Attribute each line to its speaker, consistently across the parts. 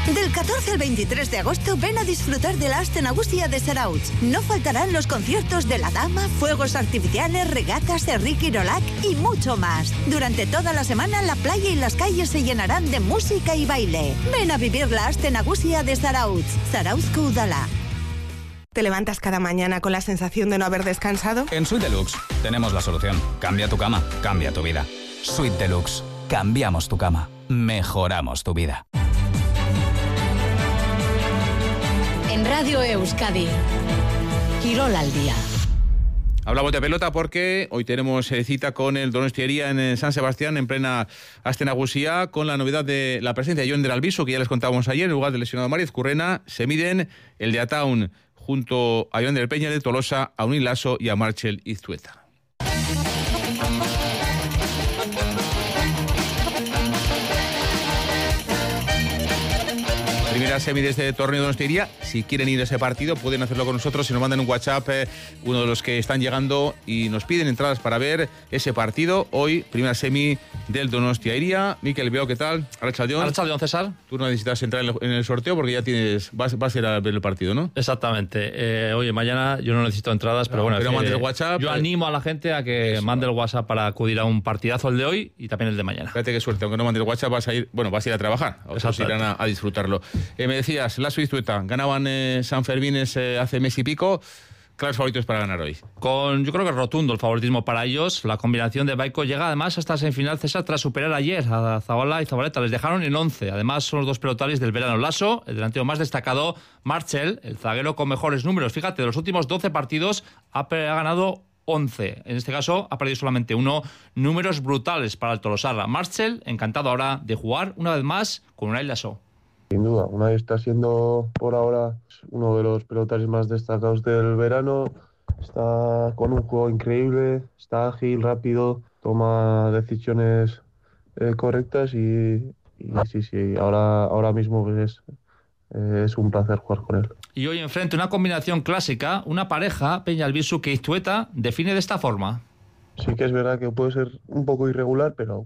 Speaker 1: Del 14 al 23 de agosto ven a disfrutar de la Aste Nagusia de Zarautz. No faltarán los conciertos de La Dama, fuegos artificiales, regatas, Enrique Irolac y mucho más. Durante toda la semana la playa y las calles se llenarán de música y baile. Ven a vivir la Aste Nagusia de Zarautz. Zarauzko Udala.
Speaker 2: ¿Te levantas cada mañana con la sensación de no haber descansado?
Speaker 3: En Suite Deluxe tenemos la solución. Cambia tu cama, cambia tu vida. Suite Deluxe. Cambiamos tu cama. Mejoramos tu vida.
Speaker 4: En Radio Euskadi, Quirol al día.
Speaker 5: Hablamos de pelota porque hoy tenemos cita con el Donostiaria en San Sebastián, en plena Aste Nagusia, con la novedad de la presencia de Jon Albisu, que ya les contábamos ayer, en lugar del lesionado Mariz Currena. Se miden el de Ataun junto a Jon del Peña de Tolosa, a Unil Lasso y a Marcel Iztueta. Primera semi de este torneo de Donostiaria. Si quieren ir a ese partido pueden hacerlo con nosotros. Si nos mandan un WhatsApp, uno de los que están llegando, y nos piden entradas para ver ese partido. Hoy, primera semi del Donostiaria. Mikel Veo, ¿qué tal?
Speaker 6: Arratsaldeon, César.
Speaker 5: Tú no necesitas entrar en el sorteo porque ya vas a ir a ver el partido, ¿no?
Speaker 6: Exactamente. Oye, mañana yo no necesito entradas, pero bueno,
Speaker 5: pero mande el WhatsApp.
Speaker 6: Yo animo a la gente a que mande el WhatsApp para acudir a un partidazo, el de hoy y también el de mañana.
Speaker 5: Fíjate qué suerte, aunque no mande el WhatsApp vas a ir a trabajar. Otros irán a disfrutarlo. Me decías, Lasso y Iztueta ganaban San Fermines hace mes y pico. Claros favoritos para ganar hoy.
Speaker 6: Yo creo que rotundo el favoritismo para ellos. La combinación de Baiko llega además hasta semifinal, César, tras superar ayer a Zabala y Zabaleta. Les dejaron en 11. Además son los dos pelotaris del verano. Lasso, el delantero más destacado, Marcel, el zaguero con mejores números. Fíjate, de los últimos 12 partidos ha ganado 11. En este caso ha perdido solamente uno. Números brutales para el Tolosarra. Marcel, encantado ahora de jugar una vez más con Unai Lasso.
Speaker 7: Sin duda, Unai está siendo por ahora uno de los pelotaris más destacados del verano. Está con un juego increíble, está ágil, rápido, toma decisiones correctas y sí, ahora mismo pues es un placer jugar con él.
Speaker 6: Y hoy enfrente una combinación clásica, una pareja, Peña Albisu que Iztueta, define de esta forma.
Speaker 7: Sí que es verdad que puede ser un poco irregular, pero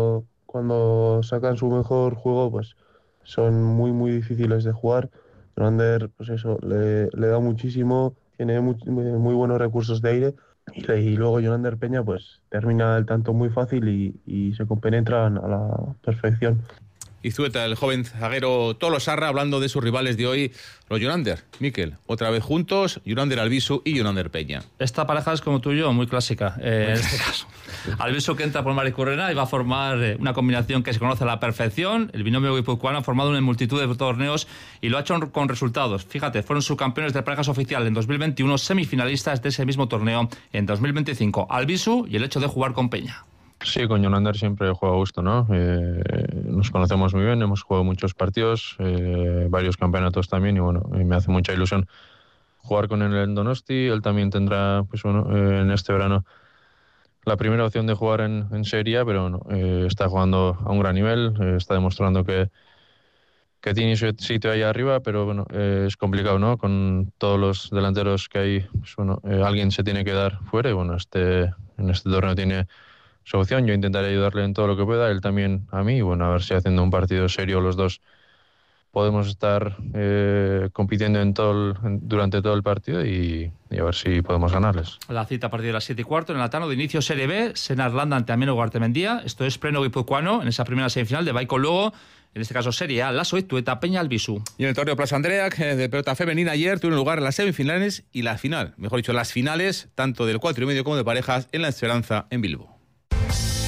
Speaker 7: cuando sacan su mejor juego, pues son muy muy difíciles de jugar. Jonander, pues eso, le da muchísimo, tiene muy buenos recursos de aire y luego Jonander Peña pues termina el tanto muy fácil y se compenetran a la perfección.
Speaker 5: Iztueta, el joven zaguero Tolosarra, hablando de sus rivales de hoy, los Jonander. Mikel, otra vez juntos, Jonander Albisu y Jonander Peña.
Speaker 6: Esta pareja es como tú y yo, muy clásica en este caso. Albisu que entra por Mariz Currena y va a formar una combinación que se conoce a la perfección. El binomio guipuzcoano ha formado una multitud de torneos y lo ha hecho con resultados. Fíjate, fueron subcampeones de parejas oficial en 2021, semifinalistas de ese mismo torneo en 2025. Albisu y el hecho de jugar con Peña.
Speaker 8: Sí, con Jonander siempre juego a gusto, ¿no? Nos conocemos muy bien, hemos jugado muchos partidos, varios campeonatos también, y bueno, me hace mucha ilusión jugar con él en Donosti. Él también tendrá, pues bueno, en este verano la primera opción de jugar en Serie A, pero bueno, está jugando a un gran nivel, está demostrando que tiene su sitio ahí arriba, pero bueno, es complicado, ¿no? Con todos los delanteros que hay, pues bueno, alguien se tiene que dar fuera y bueno, en este torneo tiene su opción. Yo intentaré ayudarle en todo lo que pueda, él también a mí, y bueno, a ver si haciendo un partido serio los dos podemos estar compitiendo durante todo el partido y a ver si podemos ganarles.
Speaker 6: La cita a partir de las 7:15 en el Atano de inicio Serie B, Senarlanda ante Ameno Guartemendía. Esto es pleno guipuzcoano en esa primera semifinal de Baiko luego. En este caso Serie A, Lasso, Iztueta, Peña Albisu.
Speaker 5: Y en el torneo Plaza Andreac de pelota femenina ayer tuvieron lugar las semifinales y la final, mejor dicho, las finales tanto del 4,5 como de parejas en La Esperanza en Bilbo.